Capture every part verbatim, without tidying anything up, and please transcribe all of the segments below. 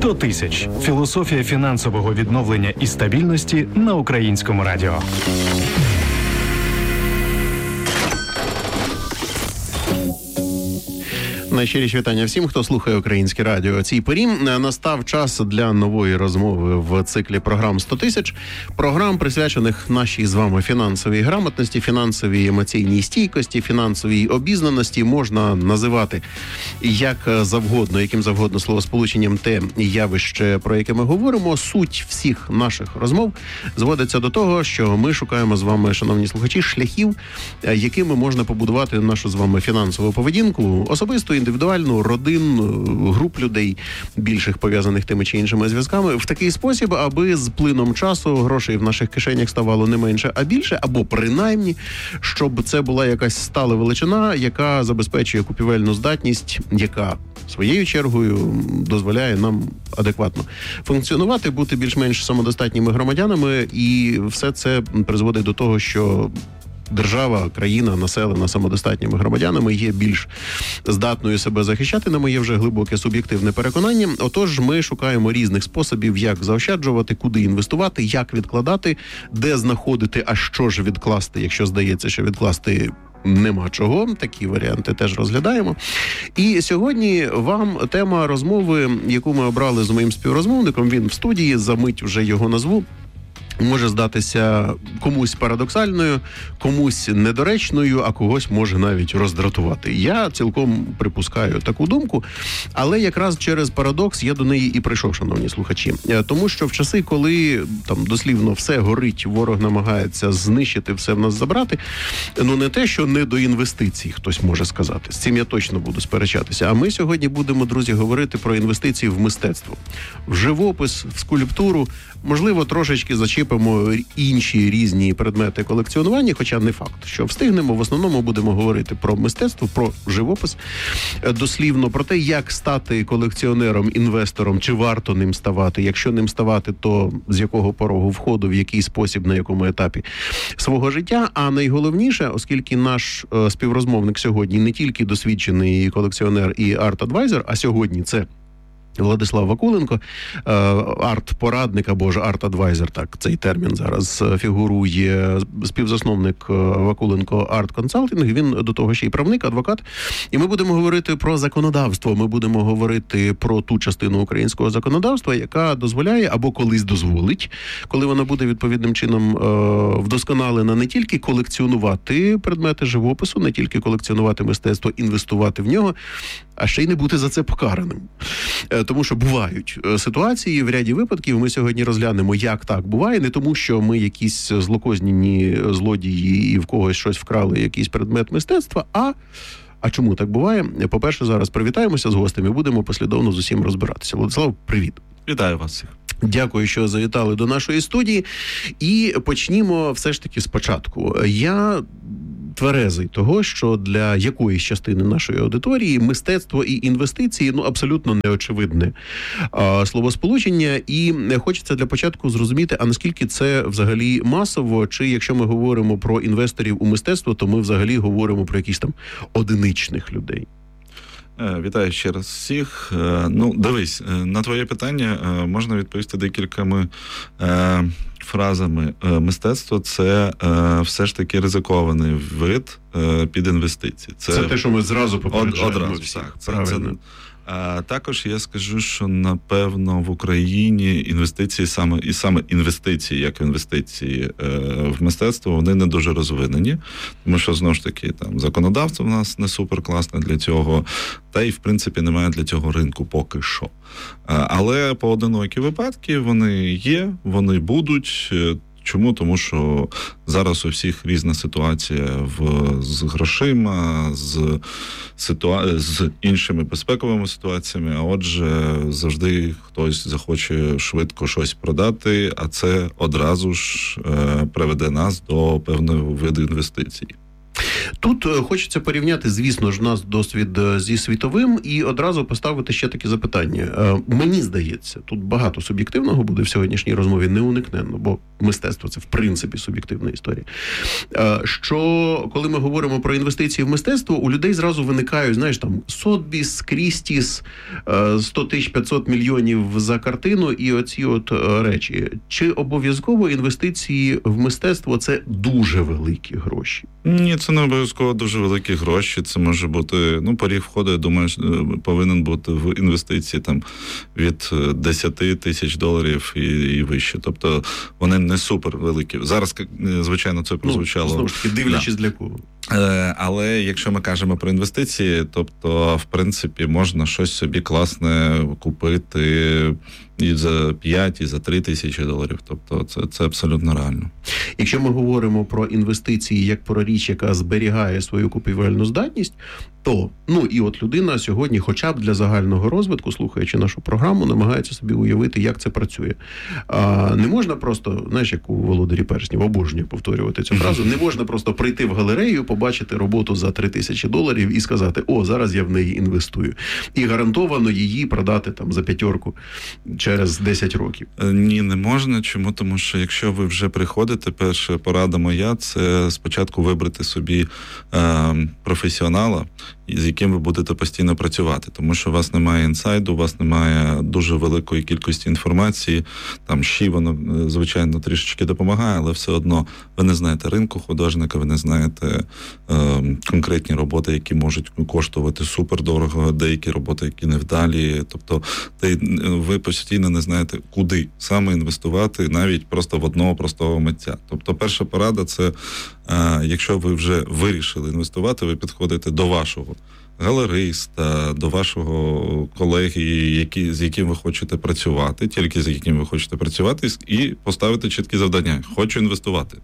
сто тисяч. Філософія фінансового відновлення і стабільності на Українському радіо. Найщиріші вітання всім, хто слухає Українське радіо. У цій порі настав час для нової розмови в циклі програм «сто тисяч». Програм, присвячених нашій з вами фінансовій грамотності, фінансовій емоційній стійкості, фінансовій обізнаності. Можна називати як завгодно, яким завгодно словосполученням те явище, про яке ми говоримо. Суть всіх наших розмов зводиться до того, що ми шукаємо з вами, шановні слухачі, шляхів, якими можна побудувати нашу з вами фінансову поведінку, особисто, індивідуальну, родин, груп людей, більших пов'язаних тими чи іншими зв'язками, в такий спосіб, аби з плином часу грошей в наших кишенях ставало не менше, а більше, або принаймні, щоб це була якась стала величина, яка забезпечує купівельну здатність, яка своєю чергою дозволяє нам адекватно функціонувати, бути більш-менш самодостатніми громадянами, і все це призводить до того, що держава, країна, населена самодостатніми громадянами є більш здатною себе захищати, на моє вже глибоке суб'єктивне переконання. Отож, ми шукаємо різних способів, як заощаджувати, куди інвестувати, як відкладати, де знаходити, а що ж відкласти, якщо здається, що відкласти нема чого. Такі варіанти теж розглядаємо. І сьогодні вам тема розмови, яку ми обрали з моїм співрозмовником, він в студії, за мить вже його назву, може здатися комусь парадоксальною, комусь недоречною, а когось може навіть роздратувати. Я цілком припускаю таку думку, але якраз через парадокс я до неї і прийшов, шановні слухачі. Тому що в часи, коли там дослівно все горить, ворог намагається знищити, все в нас забрати, ну не те, що не до інвестицій, хтось може сказати. З цим я точно буду сперечатися. А ми сьогодні будемо, друзі, говорити про інвестиції в мистецтво, в живопис, в скульптуру, можливо, трошечки зачіпимо інші різні предмети колекціонування, хоча не факт, що встигнемо. В основному будемо говорити про мистецтво, про живопис, дослівно про те, як стати колекціонером, інвестором, чи варто ним ставати. Якщо ним ставати, то з якого порогу входу, в який спосіб, на якому етапі свого життя. А найголовніше, оскільки наш е, співрозмовник сьогодні не тільки досвідчений колекціонер і арт-адвайзер, а сьогодні це Владислав Вакуленко, арт-порадник або ж арт-адвайзер, так, цей термін зараз фігурує, співзасновник Вакуленко арт-консалтинг, він до того ще й правник, адвокат. І ми будемо говорити про законодавство, ми будемо говорити про ту частину українського законодавства, яка дозволяє або колись дозволить, коли вона буде відповідним чином вдосконалена, не тільки колекціонувати предмети живопису, не тільки колекціонувати мистецтво, інвестувати в нього, а ще й не бути за це покараним. Тому що бувають ситуації, в ряді випадків ми сьогодні розглянемо, як так буває, не тому, що ми якісь злокознені злодії і в когось щось вкрали, якийсь предмет мистецтва, а А чому так буває? По-перше, зараз привітаємося з гостем і будемо послідовно з усім розбиратися. Владислав, привіт. Вітаю вас всіх. Дякую, що завітали до нашої студії. І почнімо все ж таки спочатку. Я тверезий того, що для якоїсь частини нашої аудиторії мистецтво і інвестиції, ну, абсолютно неочевидне а, словосполучення. І хочеться для початку зрозуміти, а наскільки це взагалі масово, чи якщо ми говоримо про інвесторів у мистецтво, то ми взагалі говоримо про якісь там одиничних людей. Вітаю ще раз всіх. Ну, дивись, на твоє питання можна відповісти декількома фразами. Мистецтво – це все ж таки ризикований вид під інвестиції. Це, це те, що ми зразу попереджаємо. Одразу, всі. Так. Це, це, а також я скажу, що, напевно, в Україні інвестиції, саме і саме інвестиції, як інвестиції е, в мистецтво, вони не дуже розвинені, тому що, знову ж таки, там законодавство в нас не суперкласне для цього, та й, в принципі, немає для цього ринку поки що. А, але поодинокі випадки вони є, вони будуть. Чому? Тому що зараз у всіх різна ситуація в, з грошима, з, ситуа... з іншими безпековими ситуаціями, а отже, завжди хтось захоче швидко щось продати, а це одразу ж е, приведе нас до певного виду інвестицій. Тут хочеться порівняти, звісно ж, у нас досвід зі світовим і одразу поставити ще таке запитання. Мені здається, тут багато суб'єктивного буде в сьогоднішній розмові, неуникненно, бо мистецтво – це в принципі суб'єктивна історія. Що, коли ми говоримо про інвестиції в мистецтво, у людей зразу виникають, знаєш, там, Сотбіс, Крістіс, сто тисяч п'ятсот мільйонів за картину і оці от речі. Чи обов'язково інвестиції в мистецтво – це дуже великі гроші? Ні, це не обов'язково дуже великі гроші. Це може бути, ну, поріг входу, я думаю, повинен бути в інвестиції там від десять тисяч доларів і, і вище. Тобто вони не супер великі. Зараз, звичайно, це прозвучало. Ну, знову ж таки, дивлячись да. для кого. Але якщо ми кажемо про інвестиції, тобто, в принципі, можна щось собі класне купити і за п'ять, і за три тисячі доларів. Тобто це, це абсолютно реально. Якщо ми говоримо про інвестиції як про річ, яка зберігає свою купівельну здатність, то, ну, і от людина сьогодні хоча б для загального розвитку, слухаючи нашу програму, намагається собі уявити, як це працює. А, не можна просто, знаєш, як у «Володарі перснів», обожнюю повторювати цю фразу, не можна просто прийти в галерею, побачити роботу за три тисячі доларів і сказати, о, зараз я в неї інвестую. І гарантовано її продати там за п'ятерку через десять років. Ні, не можна. Чому? Тому що якщо ви вже приходите, перша порада моя – це спочатку вибрати собі е, професіонала, з яким ви будете постійно працювати. Тому що у вас немає інсайду, у вас немає дуже великої кількості інформації. Там ще воно, звичайно, трішечки допомагає, але все одно ви не знаєте ринку художника, ви не знаєте е, конкретні роботи, які можуть коштувати супердорого, деякі роботи, які невдалі. Тобто ви постійно не знаєте, куди саме інвестувати, навіть просто в одного простого митця. Тобто перша порада – це, е, якщо ви вже вирішили інвестувати, ви підходите до вашого галериста, до вашого колеги, які, з яким ви хочете працювати, тільки з яким ви хочете працювати, і поставити чіткі завдання. Хочу інвестувати.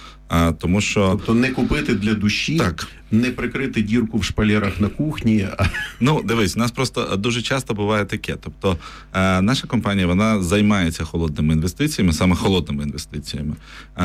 А, тому що... Тобто не купити для душі, так. Не прикрити дірку в шпалерах на кухні. А... Ну, дивись, у нас просто дуже часто буває таке. Тобто, е, наша компанія, вона займається холодними інвестиціями, саме холодними інвестиціями. Е,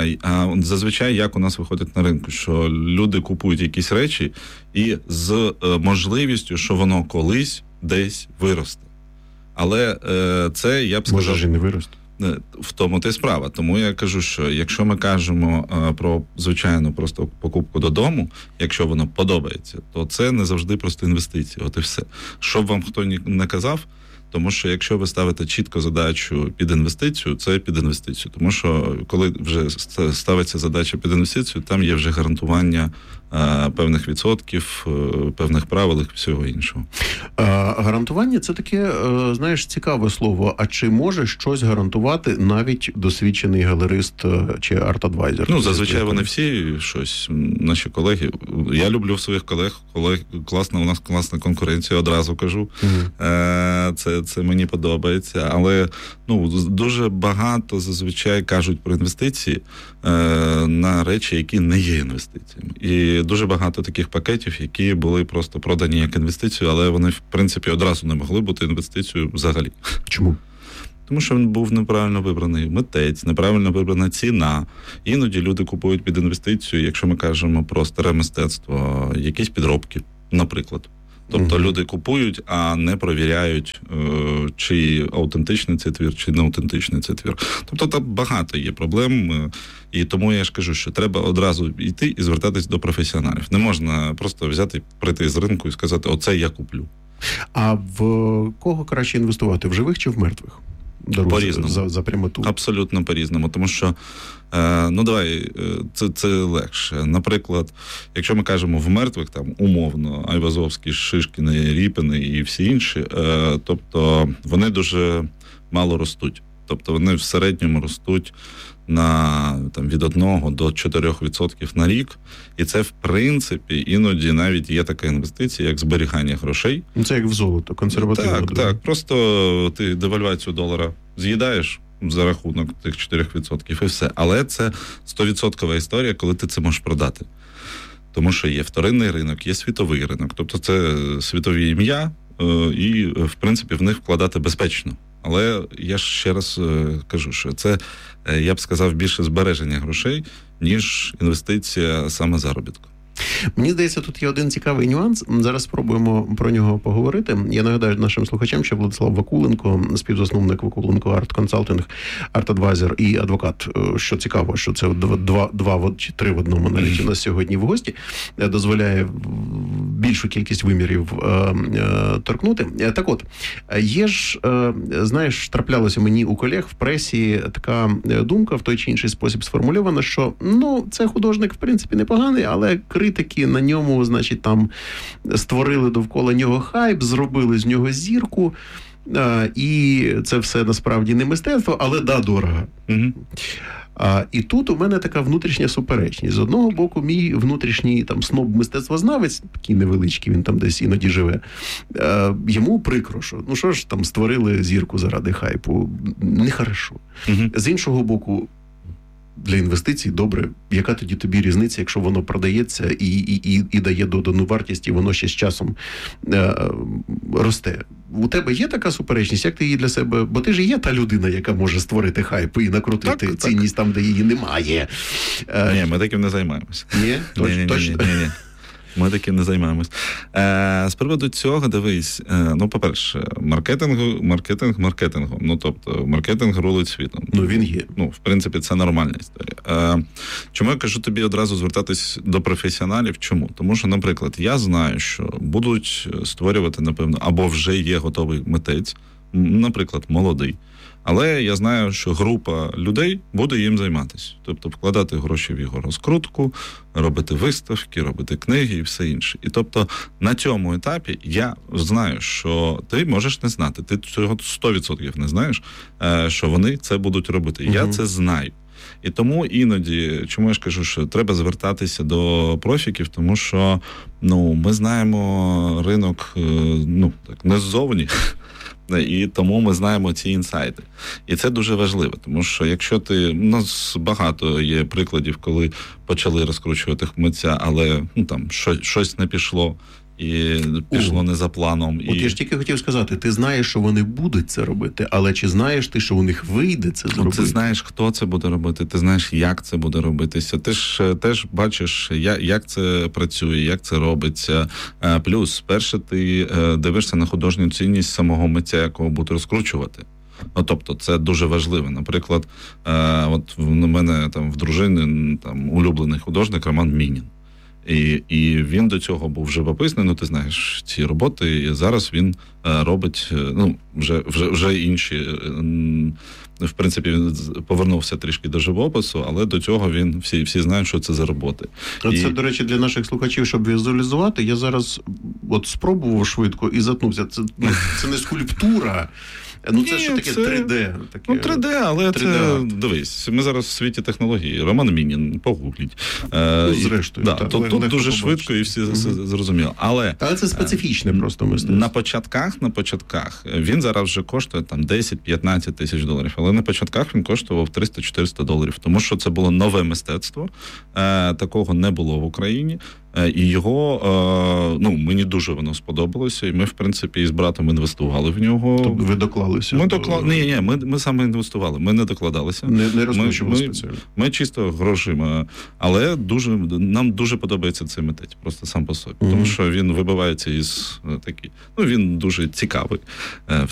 а зазвичай, як у нас виходить на ринку, що люди купують якісь речі і з е, можливістю, що воно колись десь виросте. Але е, це, я б сказав... Може ж і не виросте. В тому та й справа. Тому я кажу, що якщо ми кажемо а, про звичайну просто покупку додому, якщо воно подобається, то це не завжди просто інвестиції. От і все. Щоб вам хто не казав, тому що якщо ви ставите чітко задачу під інвестицію, це під інвестицію. Тому що коли вже ставиться задача під інвестицію, там є вже гарантування а, певних відсотків, а, певних правил і всього іншого. А, гарантування – це таке, знаєш, цікаве слово. А чи може щось гарантувати навіть досвідчений галерист чи арт-адвайзер? Ну, зазвичай вони всі щось, наші колеги. Я люблю своїх колег, колег класно, у нас класна конкуренція, одразу кажу. Mm-hmm. Це Це мені подобається, але ну, дуже багато зазвичай кажуть про інвестиції е, на речі, які не є інвестиціями. І дуже багато таких пакетів, які були просто продані як інвестицію, але вони, в принципі, одразу не могли бути інвестицією взагалі. Чому? Тому що він був неправильно вибраний митець, неправильно вибрана ціна. Іноді люди купують під інвестицію, якщо ми кажемо про старе мистецтво, якісь підробки, наприклад. Тобто угу. люди купують, а не провіряють, чи аутентичний цей твір, чи не аутентичний цей твір. Тобто там багато є проблем, і тому я ж кажу, що треба одразу йти і звертатись до професіоналів. Не можна просто взяти, прийти з ринку і сказати, оце я куплю. А в кого краще інвестувати, в живих чи в мертвих? По-різному. За, за прямоту. Абсолютно по-різному, тому що, е, ну давай, це, це легше. Наприклад, якщо ми кажемо в мертвих, там, умовно, Айвазовський, Шишкіни, Ріпіни і всі інші, е, тобто вони дуже мало ростуть. Тобто вони в середньому ростуть на там, від одного до чотирьох відсотків на рік. І це, в принципі, іноді навіть є така інвестиція, як зберігання грошей. Це як в золото, консервативно. Так, дуже. так. Просто ти девальвацію долара з'їдаєш за рахунок тих чотирьох відсотків і все. Але це сто відсотків історія, коли ти це можеш продати. Тому що є вторинний ринок, є світовий ринок. Тобто це світові ім'я, і, в принципі, в них вкладати безпечно. Але я ж ще раз кажу, що це, я б сказав, більше збереження грошей, ніж інвестиція саме заробітку. Мені здається, тут є один цікавий нюанс. Зараз спробуємо про нього поговорити. Я нагадаю нашим слухачам, що Владислав Вакуленко, співзасновник Вакуленко Арт Консалтинг, арт-адвайзер і адвокат. Що цікаво, що це два, два, два чи три в одному навіть у нас сьогодні в гості, дозволяє більшу кількість вимірів е, е, торкнути. Так от, є ж, е, знаєш, траплялося мені у колег в пресі така думка в той чи інший спосіб сформульована, що, ну, це художник, в принципі, непоганий, але критики на ньому, значить, там створили довкола нього хайп, зробили з нього зірку, а, і це все насправді не мистецтво, але да, дорого. Угу. А, і тут у мене така внутрішня суперечність. З одного боку, мій внутрішній там сноб-мистецтвознавець, такий невеличкий, він там десь іноді живе, а, йому прикро, що, ну що ж там, створили зірку заради хайпу. Нехорошо. Угу. З іншого боку, для інвестицій добре. Яка тоді тобі різниця, якщо воно продається і, і, і, і дає додану вартість, і воно ще з часом е, росте? У тебе є така суперечність? Як ти її для себе... Бо ти ж є та людина, яка може створити хайп і накрутити так, цінність так. там, де її немає. Е, ні, ми таким не займаємося. Ні? Точ, ні, ні, точно? Ні, ні, ні. Ми таким не займаємось. Е, з приводу цього, дивись, е, ну, по-перше, маркетинг, маркетинг маркетингом. Ну, тобто, маркетинг рулить світом. Ну, він є. Ну, в принципі, це нормальна історія. Е, чому я кажу тобі одразу звертатись до професіоналів? Чому? Тому що, наприклад, я знаю, що будуть створювати, напевно, або вже є готовий митець, наприклад, молодий. Але я знаю, що група людей буде їм займатися. Тобто вкладати гроші в його розкрутку, робити виставки, робити книги і все інше. І тобто на цьому етапі я знаю, що ти можеш не знати, ти цього сто відсотків не знаєш, що вони це будуть робити. Угу. Я це знаю. І тому іноді, чому я ж кажу, що треба звертатися до профіків, тому що, ну, ми знаємо ринок, ну, так, не ззовні, і тому ми знаємо ці інсайти. І це дуже важливо, тому що якщо ти... У нас багато є прикладів, коли почали розкручувати митця, але ну, там, щось, щось не пішло, і пішло О, не за планом. От і... я ж тільки хотів сказати, ти знаєш, що вони будуть це робити, але чи знаєш ти, що у них вийде це зробити? Ну, ти знаєш, хто це буде робити, ти знаєш, як це буде робитися. Ти ж теж бачиш, як це працює, як це робиться. Плюс, перше, ти дивишся на художню цінність самого митця, якого буде розкручувати. Ну, тобто, це дуже важливо. Наприклад, от у мене там в дружини там улюблений художник Роман Мінін. І, і він до цього був живописний, ну ти знаєш ці роботи, і зараз він е, робить, ну, вже, вже, вже інші, е, в принципі, він повернувся трішки до живопису, але до цього він, всі, всі знають, що це за роботи. А і... це, до речі, для наших слухачів, щоб візуалізувати, я зараз от спробував швидко і затнувся. Це, ну, це не скульптура. Ну, це Ні, що таке це... три де? Таке... Ну, три де, але три де це, арт. Дивись, ми зараз в світі технології. Роман Мінін, погугліть. Ну, зрештою. Да, так, то, тут дуже побачити. Швидко і всі угу. зрозуміли. Але, але це специфічне просто мистецтво. На початках, на початках, він зараз вже коштує там десять-п'ятнадцять тисяч доларів, але на початках він коштував триста-чотириста доларів, тому що це було нове мистецтво, е, такого не було в Україні. І його, ну, мені дуже воно сподобалося, і ми, в принципі, із братом інвестували в нього. Тобто ви докладалися? Ми доклад... Ні, ні, ми, ми саме інвестували, ми не докладалися. Не, не розкручували ми, спеціально? Ми, ми чисто грошима, але дуже, нам дуже подобається цей митець, просто сам по собі. Mm-hmm. Тому що він вибивається із такі, ну, він дуже цікавий в